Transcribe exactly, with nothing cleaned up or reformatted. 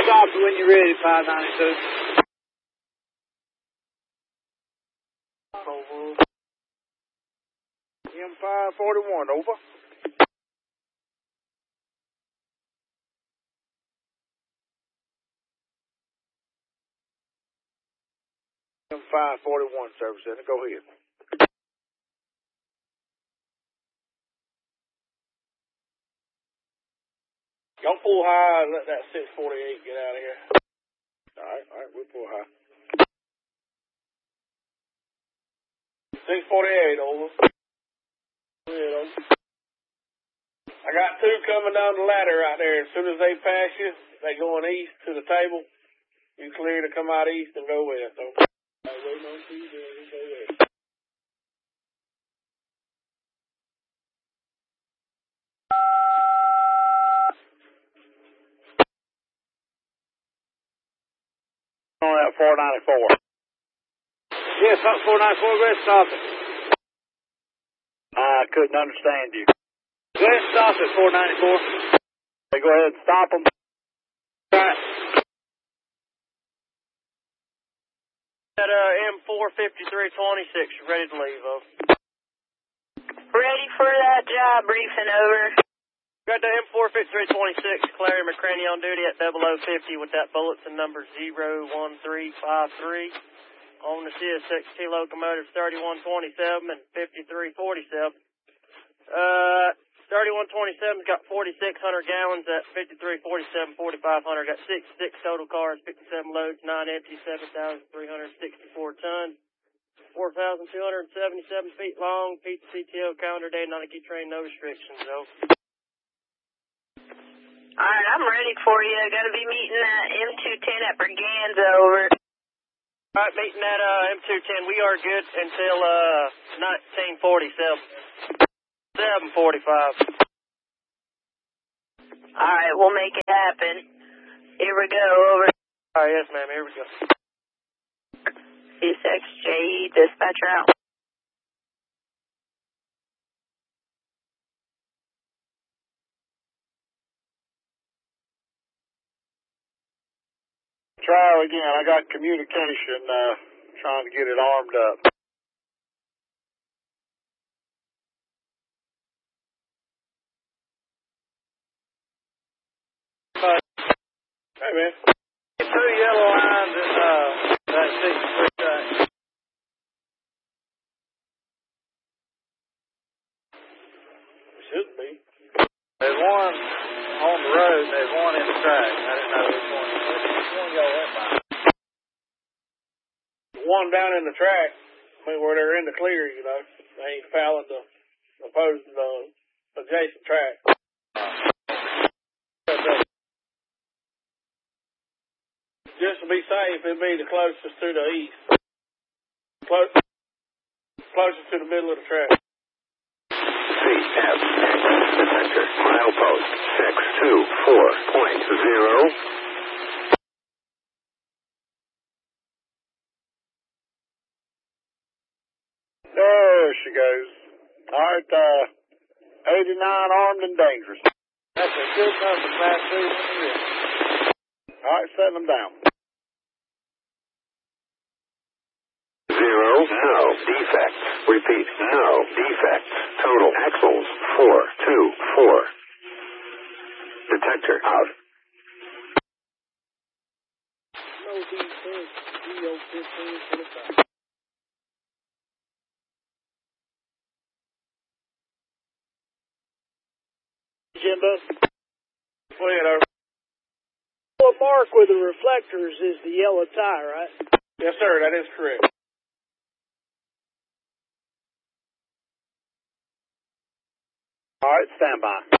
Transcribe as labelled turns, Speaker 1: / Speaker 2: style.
Speaker 1: stop when you're ready, five ninety-two.
Speaker 2: M five forty-one, over. M five forty-one, service center, go ahead.
Speaker 3: Don't pull high and let that six forty-eight get out of here.
Speaker 2: All right, all right, we'll pull high.
Speaker 3: six forty-eight, over. Go ahead, over. I got two coming down the ladder right there. As soon as they pass you, they going east to the table. You clear to come out east and go west, over. All right, waiting on you, then we go west.
Speaker 2: On that four ninety-four.
Speaker 1: Yes, up four ninety-four, go ahead, stop it.
Speaker 2: I couldn't understand you.
Speaker 1: Go ahead, stop it, four ninety-four.
Speaker 2: Hey, go ahead and stop them.
Speaker 1: All right.
Speaker 4: At uh, M four fifty-three twenty-six, ready to leave, over.
Speaker 5: Ready for that job, briefing, over.
Speaker 4: Got the M four fifty-three twenty-six, Clary McCraney on duty at double oh fifty with that bulletin number zero one three five three. On the C S six T locomotives thirty-one twenty-seven and fifty-three forty-seven. Uh, thirty-one twenty-seven's got forty-six hundred gallons at fifty-three forty-seven, forty-five hundred. Got sixty-six total cars, fifty-seven loads, nine empty, seven thousand three hundred sixty-four tons. four thousand two hundred seventy-seven feet long, P C T O calendar day, Nike train, no restrictions, though.
Speaker 5: All right, I'm ready for you. Got to be meeting at M two ten at Braganza, over.
Speaker 4: All right, meeting at uh, M two ten. We are good until uh, nineteen forty-seven. seven forty-five.
Speaker 5: All right, we'll make it happen. Here we go, over.
Speaker 4: All right, yes, ma'am, here we go.
Speaker 5: C S X J E, dispatcher out.
Speaker 2: Try again. I got communication, uh, trying to get it armed up.
Speaker 3: Hey, man. Two yellow lines in uh, that sixty-three track. Should be. There's one on the road, there's one in the track. I didn't know which one. Which one y'all went by? The one down in the track, I mean, where they're in the clear, you know. They ain't fouling the opposing the adjacent track. Just to be safe, it'd be the closest to the east. Close, closest to the middle of the track.
Speaker 6: C F X detector, milepost six two four point zero.
Speaker 2: There she goes. All right, uh, eighty-nine armed and dangerous.
Speaker 3: That's a good number, class two.
Speaker 2: All right, setting them down.
Speaker 6: Zero, no defects. Repeat, no defects. Total axles, four two four. Detector out.
Speaker 1: No defense, D O fifteen twenty-five. Jimbo?
Speaker 3: Go ahead, over.
Speaker 1: What mark with the reflectors is the yellow tie, right?
Speaker 3: Yes, sir, that is correct.
Speaker 2: All right, stand by.